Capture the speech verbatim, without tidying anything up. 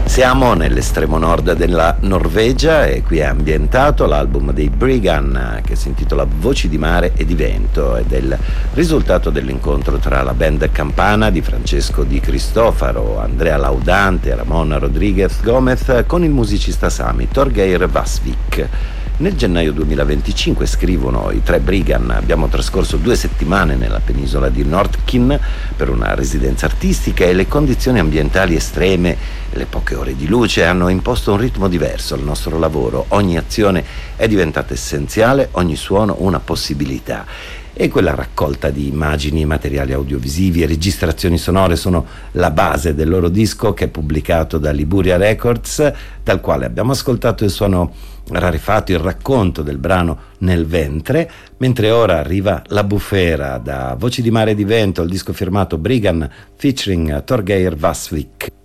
Siamo nell'estremo nord della Norvegia e qui è ambientato l'album dei Briggan che si intitola Voci di mare e di vento ed è il risultato dell'incontro tra la band campana di Francesco Di Cristofaro, Andrea Laudante e Ramon Rodriguez Gomez con il musicista sami Torgeir Vasvik. Nel gennaio duemilaventicinque, scrivono i tre Briggan, abbiamo trascorso due settimane nella penisola di Nordkinn per una residenza artistica e le condizioni ambientali estreme e le poche ore di luce hanno imposto un ritmo diverso al nostro lavoro. Ogni azione è diventata essenziale, ogni suono una possibilità. E quella raccolta di immagini, materiali audiovisivi e registrazioni sonore sono la base del loro disco, che è pubblicato da Liguria Records, dal quale abbiamo ascoltato il suono rarefatto, il racconto del brano Nel ventre, mentre ora arriva La bufera da Voci di mare e di vento, il disco firmato Briggan featuring Torgeir Vasvik.